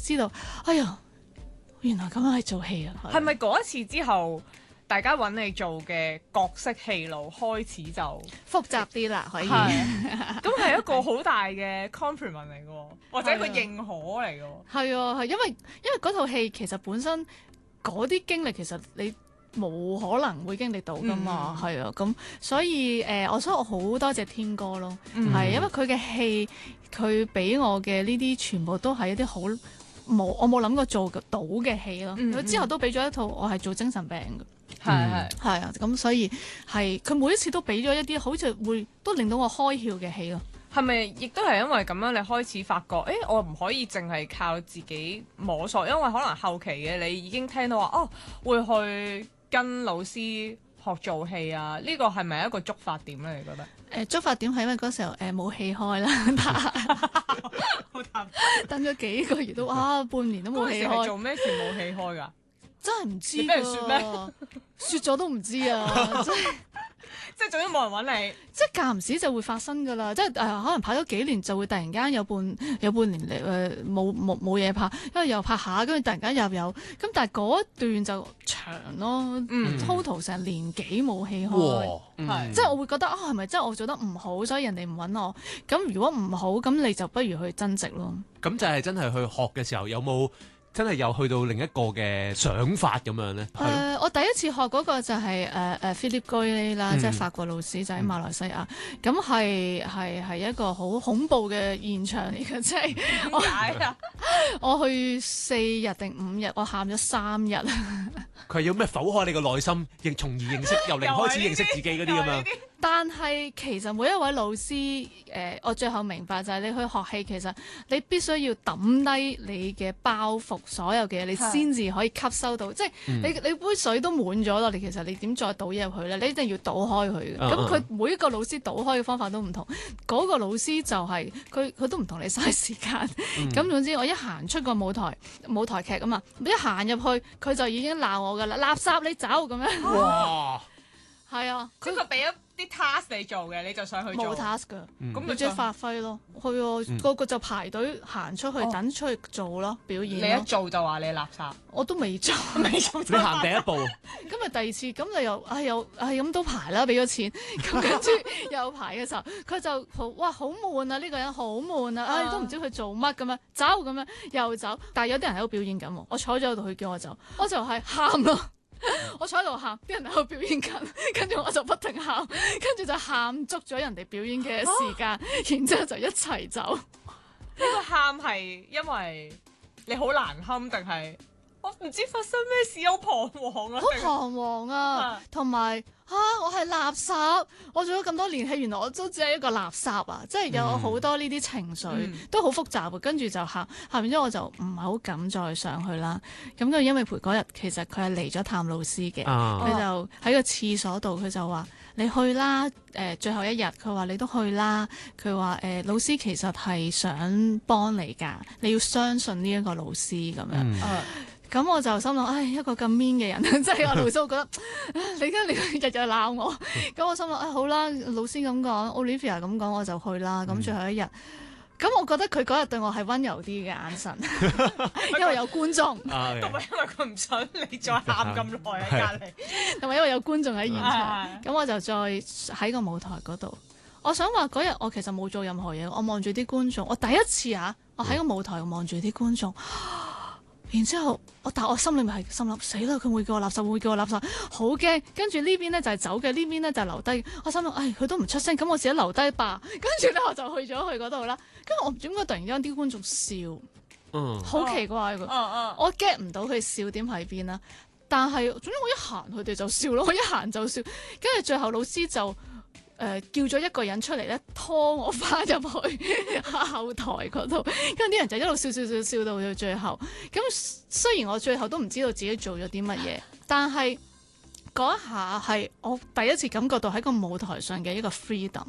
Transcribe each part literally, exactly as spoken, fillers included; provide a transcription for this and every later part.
知道，哎呀，原來咁樣係做戲啊！ 係咪嗰一次之後，大家揾你做嘅角色戲路開始就複雜啲啦？可以， 咁係一個好大嘅 compliment 嚟嘅，或者一個認可嚟嘅。 係啊，係因為因為嗰套戲其實本身嗰啲經歷其實你冇可能會經歷到噶嘛，係、嗯、啊，咁所以誒、呃，我所以我好多謝天哥咯，係、嗯、因為佢嘅戲，佢俾我嘅呢啲全部都係一啲好冇我冇諗過做到嘅戲咯。佢、嗯、之後都俾咗一套我係做精神病嘅，係係係啊，咁所以係佢每一次都俾咗一啲好似會都令到我開竅嘅戲咯。 係咪亦都係因為咁樣你開始發覺，誒、欸、我唔可以淨係靠自己摸索，因為可能後期嘅你已經聽到話哦會去跟老師學做戲啊，呢、這個係咪一個觸發點咧？你覺得？誒、 呃、觸發點係因為嗰時候誒冇戲開啦， 好淡， 等咗幾個月都啊半年都冇戲開。 嗰時做咩事冇戲開㗎？ 真係唔知㗎。 你俾人説咩？ 説咗都唔知啊！真係。 即係總之冇人揾你， 即係間唔時就會發生㗎啦。即係誒、呃，可能拍咗幾年就會突然間有半有半年嚟誒冇冇冇嘢拍，因為又拍下，跟住突然間又有。咁但係嗰一段就長咯、嗯、，total 成年幾冇戲開，嗯、即係我會覺得啊，係咪真係我做得唔好，所以人哋唔揾我？咁如果唔好，咁你就不如去增值咯。 咁就係真係去學嘅時候，有冇真係又去到另一個嘅想法咁樣咧？誒、 呃，我第一次學嗰個就係誒誒 Philippe Goulet 啦，即係法國老師，就喺馬來西亞。咁係係係一個好恐怖嘅現場嚟嘅，即係點解啊？我去四日定五日，我喊咗三日。 佢係要咩剖開你個內心，認從而認識由零開始認識自己嗰啲咁樣。 但係其實每一位老師，誒、呃，我最後明白就係你去學戲，其實你必須要抌低你嘅包袱，所有嘅嘢，你先至可以吸收到。即係你你杯水都滿咗啦，你其實你點再倒嘢入去咧？你一定要倒開佢嘅。咁佢、uh huh. 每一個老師倒開嘅方法都唔同。嗰、那個老師就係佢佢都唔同你嘥時間。咁、uh huh. 總之我一行出個舞台舞台劇啊嘛，一行入去佢就已經鬧我噶啦，垃圾你走咁樣。哇！係啊， 即係佢俾咗啲 task 你做嘅，你就想去做。 冇 task 㗎，咁你即係發揮咯。係啊，個個就排隊行出去等出去做咯，表演。 你一做就話你垃圾， 我都未做， 未做。 你行第一步。 咁咪第二次，咁你又唉又唉咁都排啦，俾咗錢，咁跟住又排嘅時候，佢就好哇好悶啊！呢個人好悶啊！唉都唔知佢做乜咁樣，走咁樣又走。但係有啲人喺度表演緊，我坐咗喺度，佢叫我走，我就係喊咯。我坐喺度喊，啲人喺度表演緊，跟住我就不停喊，跟住就喊足咗人哋表演嘅時間，啊、然之後就一齊走。 呢個喊係因為你好難堪定係我唔知發生咩事，好彷徨啊！ 好彷徨啊，同埋嚇我係垃圾，我做咗咁多年戲，原來我都只係一個垃圾啊！即係有好多呢啲情緒、嗯、都好複雜嘅，跟住就喊喊完之後我就唔係好敢再上去啦。咁佢因為陪嗰日其實佢係嚟咗探老師嘅，佢、啊、就喺個廁所度，佢就話你去啦。誒、呃、最後一日，佢話你都去啦。佢話誒老師其實係想幫你㗎，你要相信呢一個老師咁樣。嗯啊咁我就心諗，唉，一個咁 mean 嘅人，即係我老師，我覺得你而家你日日鬧我，咁我心諗，唉，好啦，老師咁講 ，Olivia 咁講，我就去啦。咁最後一日，咁我覺得佢嗰日對我係溫柔啲嘅眼神，因為有觀眾，同埋因為佢唔想你再喊咁耐喺隔離，同埋因為有觀眾喺現場，咁我就再喺個舞台嗰度。我想話嗰日我其實冇做任何嘢，我望住啲觀眾，我第一次啊，我喺個舞台望住啲觀眾。然之後，我但我心裏面係心諗死啦！佢會叫我垃圾，會叫我垃圾，好驚。跟住呢邊咧就係走嘅，呢邊咧就係留低。我心諗，唉，佢都唔出聲，咁我自己留低吧。跟住咧我就去咗去嗰度啦。跟住我唔知點解突然間啲觀眾笑，嗯，好奇怪嘅，嗯嗯，我 get 唔到佢笑點喺邊啦。但係總之我一行佢哋就笑咯，我一行就笑。跟住最後老師就。誒、呃、叫咗一個人出嚟咧，拖我翻入去後台嗰度，跟住啲人就一路笑笑笑笑到到最後。咁雖然我最後都唔知道自己做咗啲乜嘢，但係嗰一下係我第一次感覺到喺個舞台上嘅一個 freedom 咯。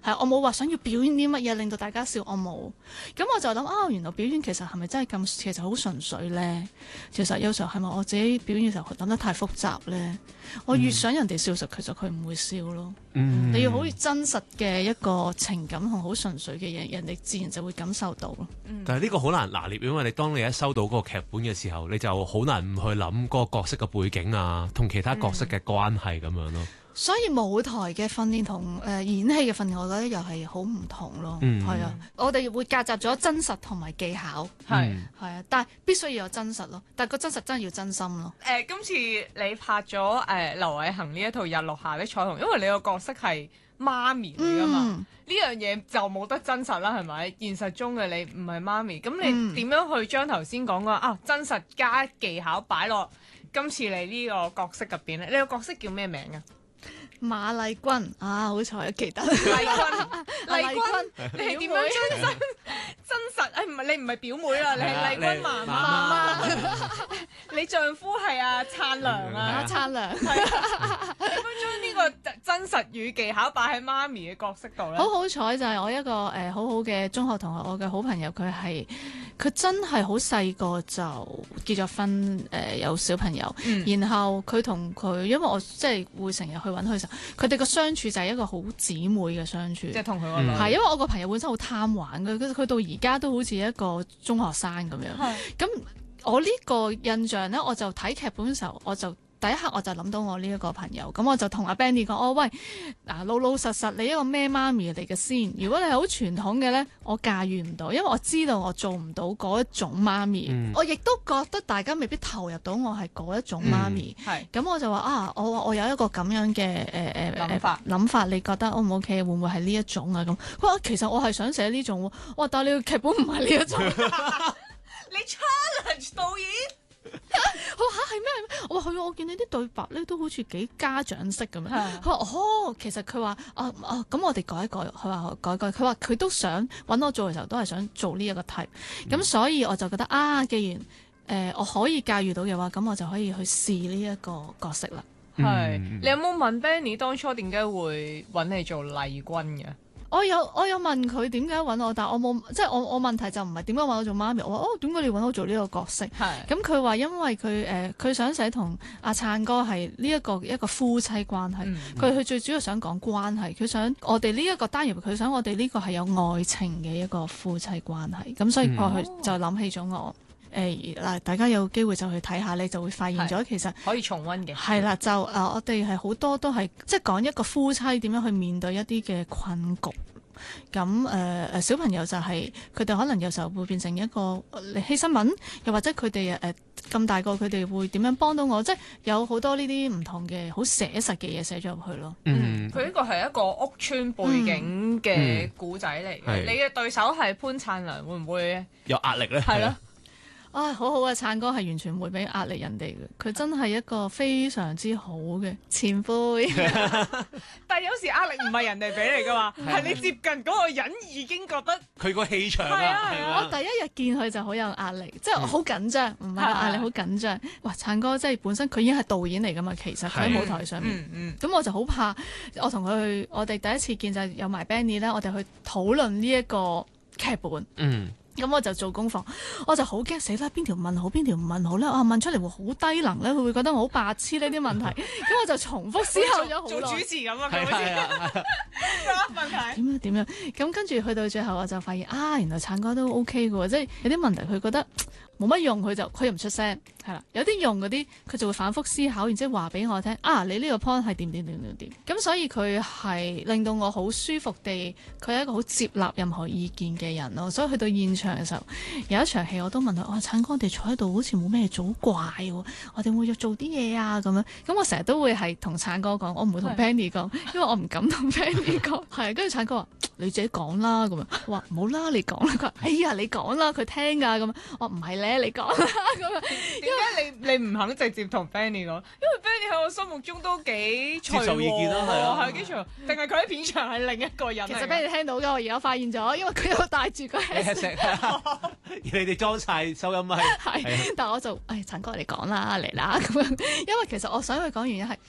係我冇話想要表演啲乜嘢令到大家笑，我冇。咁我就諗啊，原來表演其實係咪真係咁，其實好純粹咧？其實有時候係咪我自己表演嘅時候諗得太複雜咧？我越想人哋笑實，其實佢唔會笑咯。 嗯、 你要好真實嘅一個情感同好純粹嘅嘢，人哋自然就會感受到咯。 嗯、 但係呢個好難拿捏，因為你當你一收到嗰個劇本嘅時候，你就好難唔去諗嗰個角色嘅背景啊，同其他角色嘅關係咁樣咯。 所以舞台嘅訓練同誒演戲嘅訓練，我覺得又係好唔同咯。係、嗯、啊，我哋會夾雜咗真實同埋技巧，係係啊，但係必須要有真實咯。但係個真實真係要真心咯。 誒、呃，今次你拍咗誒、呃、劉偉恒呢一套《日落下的彩虹》，因為你個角色係媽咪嚟噶嘛，呢、嗯、樣嘢就冇得真實啦，係咪？現實中嘅你唔係媽咪，咁你點樣去將頭先講嘅啊真實加技巧擺落今次你呢個角色入邊咧？你個角色叫咩名啊？ 馬麗君啊，好彩記得。 麗君，麗君，你係點樣真實真實？誒唔係你唔係表妹啦，你係麗君媽媽。你丈夫係阿燦良啊， 阿燦良。 係啊，點樣將呢個真實與技巧擺喺媽咪嘅角色度咧？ 好好彩就係我一個誒、呃、好好嘅中學同學，我嘅好朋友，佢係佢真係好細個就結咗婚，誒、呃、有小朋友，嗯、然後佢同佢，因為我即係會成日去揾佢。佢哋個相處就係一個好姊妹嘅相處，即係同佢個女係， 因為我個朋友本身好貪玩嘅，佢佢到而家都好似一個中學生咁樣。咁是我呢個印象呢，我就睇劇本嘅時候，我就第一刻我就諗到我呢一個朋友，咁我就同阿 Benny 講：哦喂，嗱老老實實你一個咩媽咪嚟嘅先？如果你係好傳統嘅呢，我駕馭唔到，因為我知道我做唔到嗰一種媽咪。嗯、我亦都覺得大家未必投入到我係嗰一種媽咪。係、嗯，咁我就話啊，我我有一個咁樣嘅誒誒諗法諗法，你覺得 O 唔 O K？會唔會係呢一種啊？咁佢話其實我係想寫呢種喎。我話但係你個劇本唔係呢一種， 你 challenge 導演。 我話嚇係咩？我話佢，我見你啲對白咧都好似幾家長式咁樣。佢話哦，其實佢話啊啊，咁我哋改一改。佢話改改。佢話佢都想揾我做嘅時候，都係想做呢一個 type。咁、嗯、所以我就覺得啊，既然誒、呃、我可以駕馭到嘅話，咁我就可以去試呢一個角色啦。 係、嗯，你有冇問 Benny 當初點解會揾你做麗君嘅？ 我有我有問佢點解揾我，但係我冇，即係我我問題就唔係點解揾我做媽咪。我話哦，點解你揾我做呢個角色？係咁佢話因為佢誒佢想寫同阿燦哥係呢一個一個夫妻關係。佢佢、嗯、最主要想講關係，佢想我哋呢一個單元，佢想我哋呢個係有愛情嘅一個夫妻關係。咁所以我佢就諗起咗我誒嗱、呃，大家有機會就去睇下，你就會發現咗其實可以重溫嘅。係啦，就誒、呃、我哋係好多都係即係講一個夫妻點樣去面對一啲嘅困局。咁誒誒小朋友就係佢哋可能有時候會變成一個犧牲品，又或者佢哋誒咁大個佢哋會點樣幫到我？即係有好多呢啲唔同嘅好寫實嘅嘢寫咗入去咯。 嗯，佢呢個係一個屋邨背景嘅故仔嚟嘅。嗯嗯、你嘅對手係潘燦良，會唔會有壓力咧？ 係咯。 啊，好好嘅燦哥係完全唔會俾壓力人哋嘅，佢真係一個非常之好嘅前輩。 但係有時壓力唔係人哋俾你噶嘛，係你接近嗰個人已經覺得佢個氣場啊。 係啊，我第一日見佢就好有壓力，即係好緊張，唔係壓力好緊張。哇，燦哥即係本身佢已經係導演嚟噶嘛，其實佢喺舞台上面。咁我就好怕，我同佢去，我哋第一次見就有埋 Benny 咧，我哋去討論呢一個劇本。嗯。咁我就做功課，我就好驚死啦！邊條問好，邊條唔問好咧？啊，問出嚟會好低能咧，佢會覺得我好白痴呢啲問題。咁我就重複思考咗好耐。 做主持咁啊，佢好似問題點樣點樣？咁跟住去到最後，我就發現啊，原來燦哥都 OK 嘅喎，即係有啲問題佢覺得冇乜用，佢就佢又唔出聲，係啦。有啲用嗰啲，佢就會反覆思考，然之後話俾我聽啊，你呢個 point 係點點點點點。咁所以佢係令到我好舒服地，佢係一個好接納任何意見嘅人咯。所以去到現場嘅時候，有一場戲我都問佢：哇、哦，燦哥，我哋坐喺度好似冇咩做，好怪喎，我哋會要做啲嘢啊咁樣。咁我成日都會係同燦哥講，我唔會同 Benny 講，因為我唔敢同 Benny 講。係，跟住燦哥話：你自己講啦咁樣。我話唔好啦，你講啦。佢話：哎呀，你講啦，佢聽㗎咁。我話唔係咧，你講啦咁樣。 點解你你唔肯直接同 Benny 講？因為 Benny 喺我心目中都幾接受意見咯，係啊， 係幾長，定係佢喺片場係另一個人。 其實 Benny 聽到嘅，我而家發現咗，因為佢有帶住個 headset。 而你哋裝晒收音咪係， 但係我就誒燦哥你講啦，嚟啦咁樣，因為其實我想去講原因係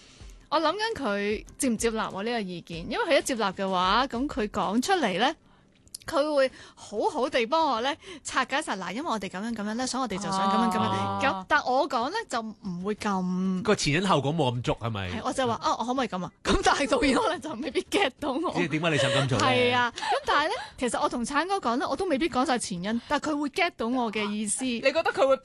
我諗緊佢接唔接納我呢個意見，因為佢一接納嘅話，咁佢講出嚟咧。佢會好好地幫我咧拆解晒嗱，因為我哋咁樣咁樣咧，所以我哋就想咁樣咁樣咁。但我講咧就唔會咁個前因後果冇咁足係咪？ 係，我就話啊，我可唔可以咁啊？咁但係導演可能就未必 get 到我。 即係點解你想咁做咧？ 係啊，咁但係咧，其實我同橙哥講咧，我都未必講晒前因，但係佢會 get 到我嘅意思。 你覺得佢會